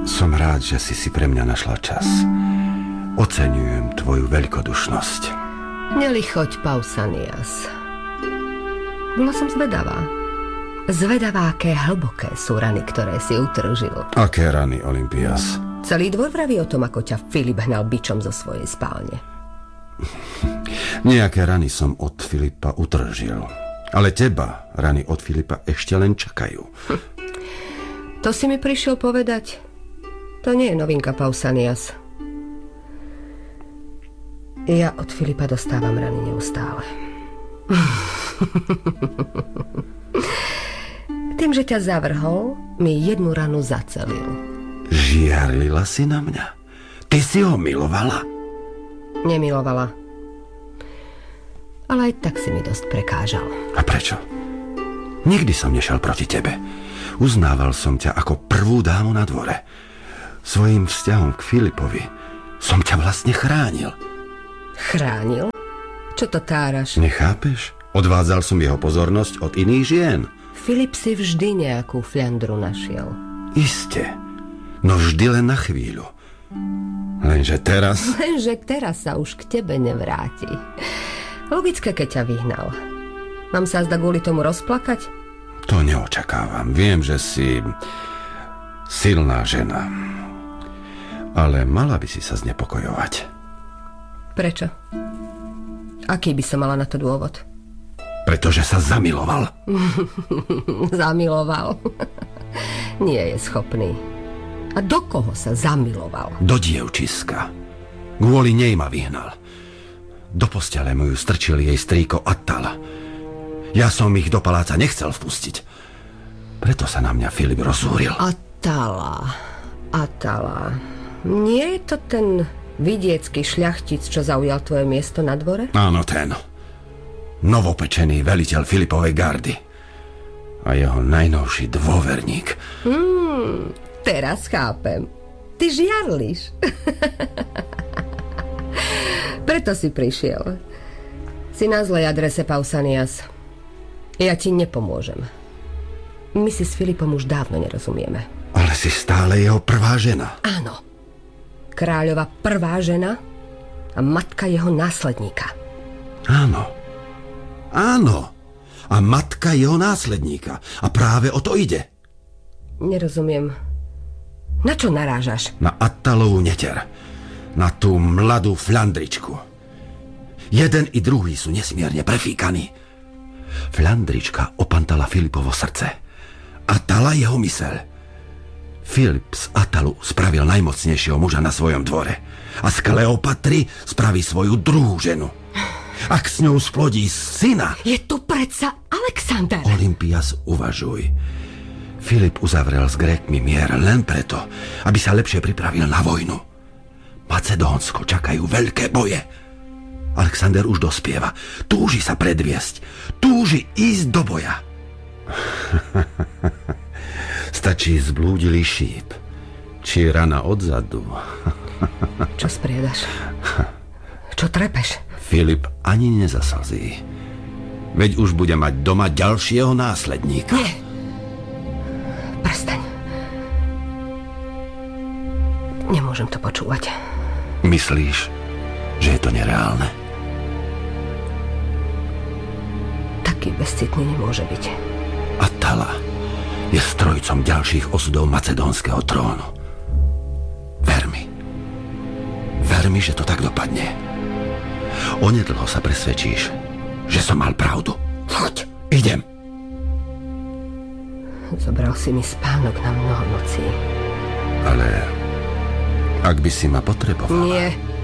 Som rád, že si pre mňa našla čas. Oceňujem tvoju veľkodušnosť. Nelichoď, Pausanias. Bola som zvedavá. Zvedavá, aké hlboké sú rany, ktoré si utržil. Aké rany, Olympias? Celý dvor vraví o tom, ako ťa Filip hnal bičom zo svojej spálne. Nejaké rany som od Filipa utržil. Ale teba rany od Filipa ešte len čakajú. To si mi prišiel povedať? To nie je novinka, Pausanias. Ja od Filipa dostávam rany neustále. Tým, že ťa zavrhol, mi jednu ranu zacelil. Žiarlila si na mňa? Ty si ho milovala? Nemilovala. Ale aj tak si mi dosť prekážal. A prečo? Nikdy som nešiel proti tebe. Uznával som ťa ako prvú dámu na dvore. Svojím vzťahom k Filipovi som ťa vlastne chránil. Chránil? Čo to táraš? Nechápeš? Odvádzal som jeho pozornosť od iných žien. Filip si vždy nejakú fľandru našiel. Iste. No vždy len na chvíľu. Lenže teraz sa už k tebe nevráti. Logické, keď ťa vyhnal. Mám sa azda kvôli tomu rozplakať? To neočakávam. Viem, že si silná žena. Ale mala by si sa znepokojovať. Prečo? Aký by som mala na to dôvod? Pretože sa zamiloval. Zamiloval? Nie je schopný. A do koho sa zamiloval? Do dievčiska. Kvôli nej ma vyhnal. Do postele mu ju strčil jej strýko Attala. Ja som ich do paláca nechcel vpustiť. Preto sa na mňa Filip rozúril. Attala. Nie je to ten vidiecký šľachtic, čo zaujal tvoje miesto na dvore? Áno, ten. Novopečený veliteľ Filipovej gardy. A jeho najnovší dôverník. Teraz chápem. Ty žiarliš. Preto si prišiel. Si na zlej adrese, Pausanias. Ja ti nepomôžem. My si s Filipom už dávno nerozumieme. Ale si stále jeho prvá žena. Áno. Kráľova prvá žena a matka jeho následníka. Áno. A matka jeho následníka. A práve o to ide. Nerozumiem. Na čo narážaš? Na Attalovú neter. Na tú mladú Flandričku. Jeden i druhý sú nesmierne prefíkaní. Flandrička opantala Filipovo srdce. Attala jeho myseľ. Filip z Attalu spravil najmocnejšieho muža na svojom dvore. A z Kleopatry spraví svoju druhú ženu. Ak s ňou splodí syna... Je tu predsa Alexander. Olympias, uvažuj. Filip uzavrel s Grékmi mier len preto, aby sa lepšie pripravil na vojnu. Macedónsko čakajú veľké boje. Alexander už dospieva. Túži sa predviesť. Túži ísť do boja. Stačí zblúdilý šíp. Či rana odzadu. Čo spriedaš? Čo trepeš? Filip ani nezaslzí. Veď už bude mať doma ďalšieho následníka. Nie. Prestaň. Nemôžem to počúvať. Myslíš, že je to nereálne? Taký bezcitný nemôže byť. Attala je strojcom ďalších osudov macedónskeho trónu. Ver mi, že to tak dopadne. Onedlho sa presvedčíš, že som mal pravdu. Choď, idem. Zobral si mi spánok na mnoho nocí. Ale ak by si ma potrebovala... Nie.